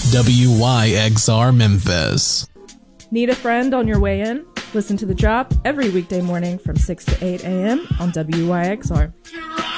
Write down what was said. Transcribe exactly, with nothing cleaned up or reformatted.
W Y X R Memphis. Need a friend on your way in? Listen to The Drop every weekday morning from six to eight a.m. on W Y X R.